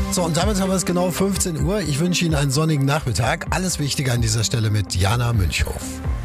So, und damit haben wir es genau 15 Uhr. Ich wünsche Ihnen einen sonnigen Nachmittag. Alles Wichtige an dieser Stelle mit Jana Münchhoff.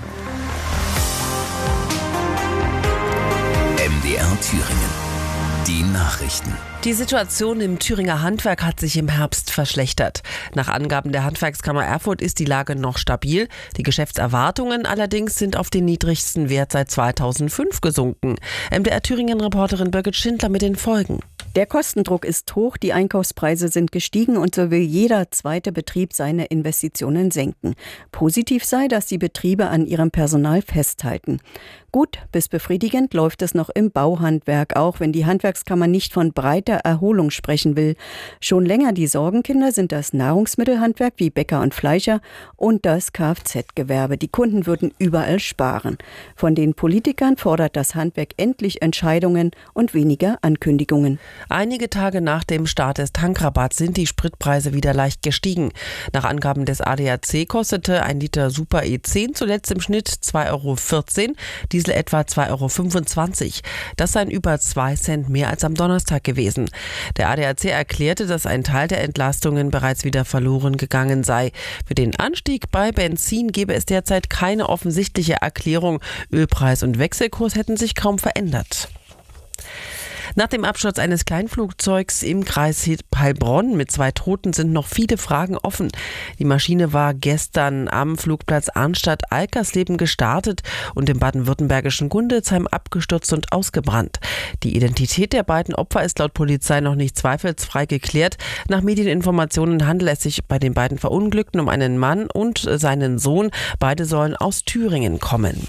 MDR Thüringen. Die Nachrichten. Die Situation im Thüringer Handwerk hat sich im Herbst verschlechtert. Nach Angaben der Handwerkskammer Erfurt ist die Lage noch stabil. Die Geschäftserwartungen allerdings sind auf den niedrigsten Wert seit 2005 gesunken. MDR Thüringen-Reporterin Birgit Schindler mit den Folgen. Der Kostendruck ist hoch, die Einkaufspreise sind gestiegen und so will jeder zweite Betrieb seine Investitionen senken. Positiv sei, dass die Betriebe an ihrem Personal festhalten. Gut bis befriedigend läuft es noch im Bauhandwerk, auch wenn die Handwerkskammer nicht von breiter Erholung sprechen will. Schon länger die Sorgenkinder sind das Nahrungsmittelhandwerk wie Bäcker und Fleischer und das Kfz-Gewerbe. Die Kunden würden überall sparen. Von den Politikern fordert das Handwerk endlich Entscheidungen und weniger Ankündigungen. Einige Tage nach dem Start des Tankrabatts sind die Spritpreise wieder leicht gestiegen. Nach Angaben des ADAC kostete ein Liter Super E10 zuletzt im Schnitt 2,14 €, Diesel etwa 2,25 €. Das seien über 2 Cent mehr als am Donnerstag gewesen. Der ADAC erklärte, dass ein Teil der Entlastungen bereits wieder verloren gegangen sei. Für den Anstieg bei Benzin gebe es derzeit keine offensichtliche Erklärung. Ölpreis und Wechselkurs hätten sich kaum verändert. Nach dem Absturz eines Kleinflugzeugs im Kreis Heilbronn mit 2 Toten sind noch viele Fragen offen. Die Maschine war gestern am Flugplatz Arnstadt-Alkersleben gestartet und im baden-württembergischen Gundelsheim abgestürzt und ausgebrannt. Die Identität der beiden Opfer ist laut Polizei noch nicht zweifelsfrei geklärt. Nach Medieninformationen handelt es sich bei den beiden Verunglückten um einen Mann und seinen Sohn. Beide sollen aus Thüringen kommen.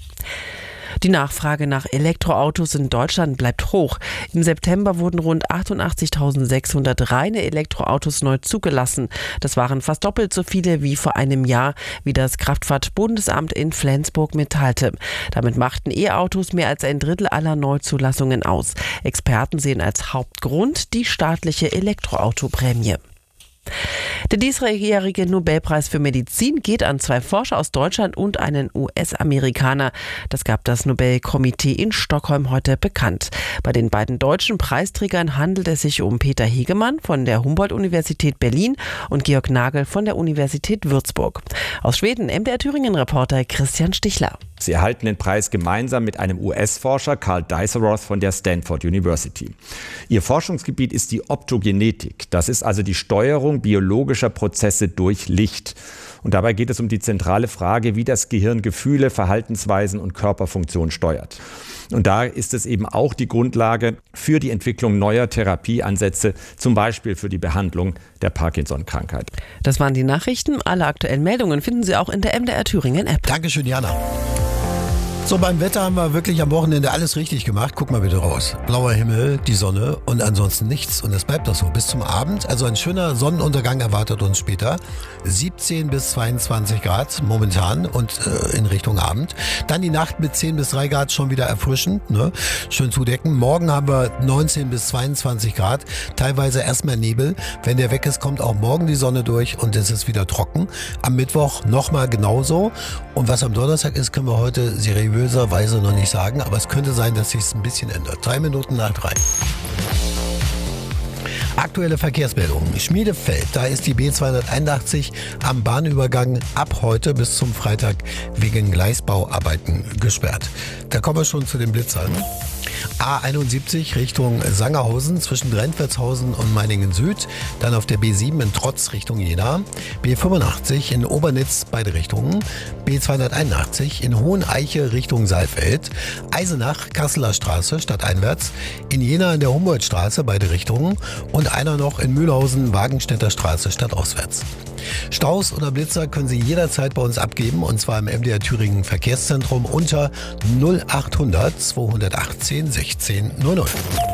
Die Nachfrage nach Elektroautos in Deutschland bleibt hoch. Im September wurden rund 88.600 reine Elektroautos neu zugelassen. Das waren fast doppelt so viele wie vor einem Jahr, wie das Kraftfahrtbundesamt in Flensburg mitteilte. Damit machten E-Autos mehr als ein Drittel aller Neuzulassungen aus. Experten sehen als Hauptgrund die staatliche Elektroautoprämie. Der diesjährige Nobelpreis für Medizin geht an 2 Forscher aus Deutschland und einen US-Amerikaner. Das gab das Nobelkomitee in Stockholm heute bekannt. Bei den beiden deutschen Preisträgern handelt es sich um Peter Hegemann von der Humboldt-Universität Berlin und Georg Nagel von der Universität Würzburg. Aus Schweden MDR Thüringen-Reporter Christian Stichler. Sie erhalten den Preis gemeinsam mit einem US-Forscher, Carl Deisseroth von der Stanford University. Ihr Forschungsgebiet ist die Optogenetik. Das ist also die Steuerung biologischer Prozesse durch Licht. Und dabei geht es um die zentrale Frage, wie das Gehirn Gefühle, Verhaltensweisen und Körperfunktion steuert. Und da ist es eben auch die Grundlage für die Entwicklung neuer Therapieansätze, zum Beispiel für die Behandlung der Parkinson-Krankheit. Das waren die Nachrichten. Alle aktuellen Meldungen finden Sie auch in der MDR Thüringen-App. Dankeschön, Jana. So, beim Wetter haben wir wirklich am Wochenende alles richtig gemacht. Guck mal bitte raus. Blauer Himmel, die Sonne und ansonsten nichts. Und es bleibt doch so bis zum Abend. Also ein schöner Sonnenuntergang erwartet uns später. 17 bis 22 Grad momentan und in Richtung Abend. Dann die Nacht mit 10 bis 3 Grad schon wieder erfrischend. Ne? Schön zudecken. Morgen haben wir 19 bis 22 Grad. Teilweise erstmal Nebel. Wenn der weg ist, kommt auch morgen die Sonne durch und es ist wieder trocken. Am Mittwoch nochmal genauso. Und was am Donnerstag ist, können wir heute seriöserweise noch nicht sagen, aber es könnte sein, dass sich es ein bisschen ändert. 3 Minuten nach 3. Aktuelle Verkehrsmeldungen. Schmiedefeld, da ist die B281 am Bahnübergang ab heute bis zum Freitag wegen Gleisbauarbeiten gesperrt. Da kommen wir schon zu den Blitzern. A71 Richtung Sangerhausen zwischen Drentwertshausen und Meiningen Süd, dann auf der B7 in Trotz Richtung Jena, B85 in Obernitz beide Richtungen, B281 in Hoheneiche Richtung Saalfeld, Eisenach Kasseler Straße stadteinwärts, in Jena in der Humboldtstraße beide Richtungen und einer noch in Mühlhausen Wagenstädter Straße stadtauswärts. Staus oder Blitzer können Sie jederzeit bei uns abgeben und zwar im MDR Thüringen Verkehrszentrum unter 0800 218 16 00.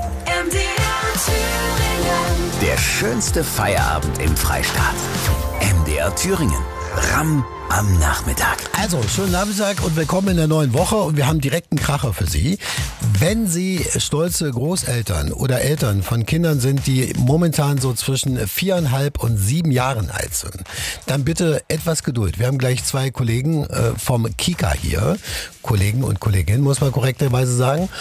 Der schönste Feierabend im Freistaat. MDR Thüringen. Ramm am Nachmittag. Also, schönen Nachmittag und willkommen in der neuen Woche und wir haben direkt einen Kracher für Sie. Wenn Sie stolze Großeltern oder Eltern von Kindern sind, die momentan so zwischen 4,5 und 7 Jahren alt sind, dann bitte etwas Geduld. Wir haben gleich 2 Kollegen vom Kika hier. Kollegen und Kolleginnen, muss man korrekterweise sagen.